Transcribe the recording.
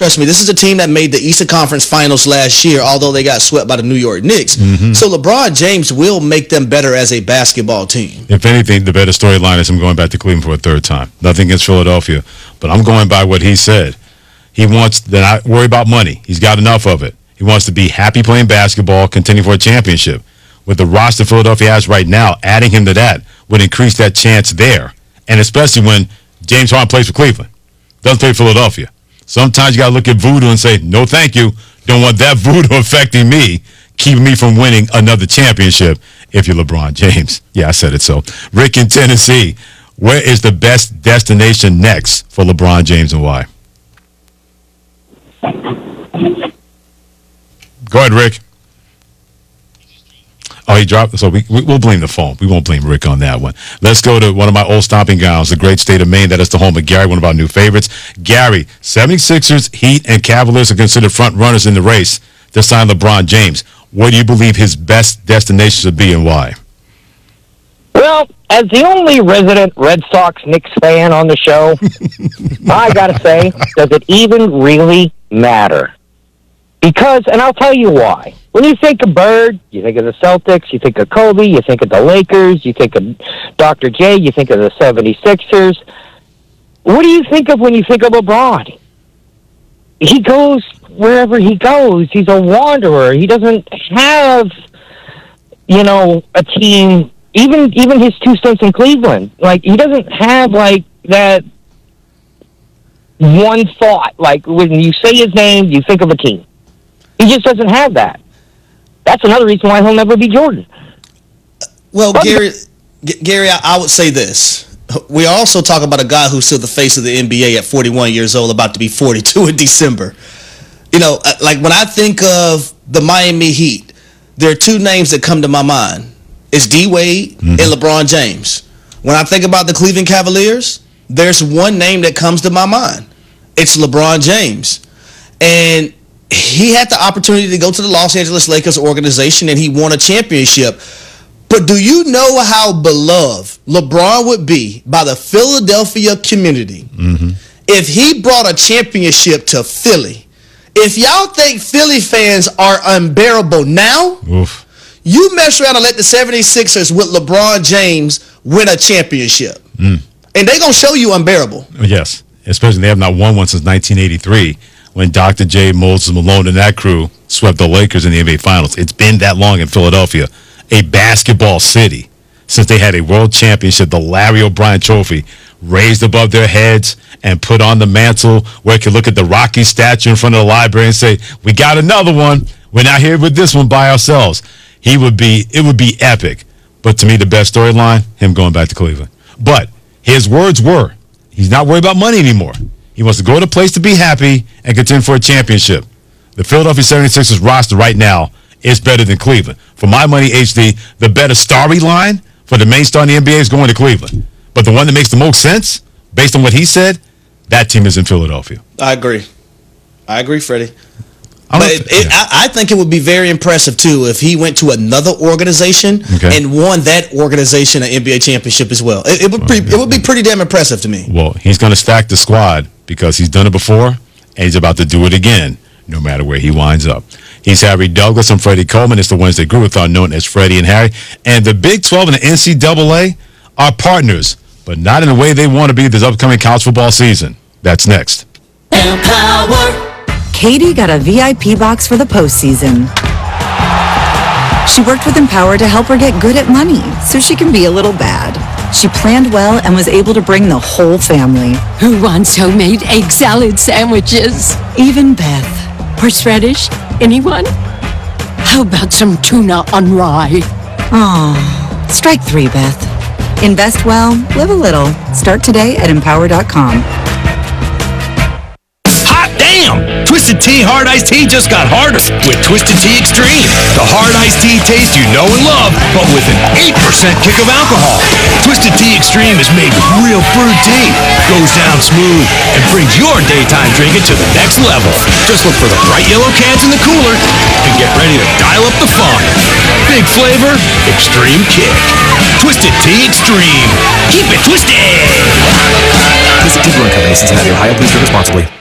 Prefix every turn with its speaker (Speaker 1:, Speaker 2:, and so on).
Speaker 1: Trust me, this is a team that made the Eastern Conference Finals last year, although they got swept by the New York Knicks. So LeBron James will make them better as a basketball team.
Speaker 2: If anything, the better storyline is him going back to Cleveland for a third time. Nothing against Philadelphia, but I'm going by what he said. He wants to not worry about money. He's got enough of it. He wants to be happy playing basketball, contending for a championship. With the roster Philadelphia has right now, adding him to that would increase that chance there. And especially when James Harden plays for Cleveland, doesn't play for Philadelphia. Sometimes you got to look at voodoo and say, no, thank you. Don't want that voodoo affecting me, keeping me from winning another championship if you're LeBron James. Yeah, I said it so. Rick in Tennessee, where is the best destination next for LeBron James and why? Go ahead, Rick. Oh, he dropped. So we'll blame the phone. We won't blame Rick on that one. Let's go to one of my old stomping grounds, the great state of Maine. That is the home of Gary, one of our new favorites. Gary, 76ers, Heat, and Cavaliers are considered front runners in the race to sign LeBron James. Where do you believe his best destination should be and why?
Speaker 3: Well, as the only resident Red Sox Knicks fan on the show, I got to say, does it even really matter? Because, and I'll tell you why. When you think of Bird, you think of the Celtics, you think of Kobe, you think of the Lakers, you think of Dr. J, you think of the 76ers. What do you think of when you think of LeBron? He goes wherever he goes. He's a wanderer. He doesn't have, a team, even his 2 stints in Cleveland. Like, he doesn't have, that one thought. Like, when you say his name, you think of a team. He just doesn't have that. That's another reason why he'll never be Jordan.
Speaker 1: Well, Gary, I would say this. We also talk about a guy who's still the face of the NBA at 41 years old, about to be 42 in December. Like when I think of the Miami Heat, there are 2 names that come to my mind. It's D-Wade and LeBron James. When I think about the Cleveland Cavaliers, there's one name that comes to my mind. It's LeBron James. And he had the opportunity to go to the Los Angeles Lakers organization, and he won a championship. But do you know how beloved LeBron would be by the Philadelphia community if he brought a championship to Philly? If y'all think Philly fans are unbearable now, you mess around and let the 76ers with LeBron James win a championship. And they're going to show you unbearable.
Speaker 2: Yes, especially they have not won one since 1983. When Dr. J, Moses Malone, and that crew swept the Lakers in the NBA Finals. It's been that long in Philadelphia, a basketball city, since they had a world championship, the Larry O'Brien Trophy, raised above their heads and put on the mantle where you could look at the Rocky statue in front of the library and say, we got another one. We're not here with this one by ourselves. It would be epic. But to me, the best storyline, him going back to Cleveland. But his words were, he's not worried about money anymore. He wants to go to a place to be happy and contend for a championship. The Philadelphia 76ers roster right now is better than Cleveland. For my money, HD, the better storyline for the main star in the NBA is going to Cleveland. But the one that makes the most sense, based on what he said, that team is in Philadelphia.
Speaker 1: I agree, Freddie. I think it would be very impressive, too, if he went to another organization and won that organization an NBA championship as well. It would be pretty damn impressive to me.
Speaker 2: Well, he's going to stack the squad because he's done it before, and he's about to do it again, no matter where he winds up. He's Harry Douglas. I'm Freddie Coleman. It's the Wednesday Groovathon known as Freddie and Harry. And the Big 12 and the NCAA are partners, but not in the way they want to be this upcoming college football season. That's next.
Speaker 4: Empower. Katie got a VIP box for the postseason. She worked with Empower to help her get good at money so she can be a little bad. She planned well and was able to bring the whole family.
Speaker 5: Who wants homemade egg salad sandwiches?
Speaker 4: Even Beth.
Speaker 5: Horseradish? Anyone? How about some tuna on rye?
Speaker 4: Aw, strike 3, Beth. Invest well, live a little. Start today at Empower.com.
Speaker 6: Damn! Twisted Tea Hard Iced Tea just got harder with Twisted Tea Extreme. The hard iced tea taste you know and love, but with an 8% kick of alcohol. Twisted Tea Extreme is made with real brewed tea, goes down smooth, and brings your daytime drinking to the next level. Just look for the bright yellow cans in the cooler and get ready to dial up the fun. Big flavor, extreme kick. Twisted Tea Extreme. Keep it twisted!
Speaker 7: Twisted Tea Brewing Company, Cincinnati, Ohio. Please drink responsibly.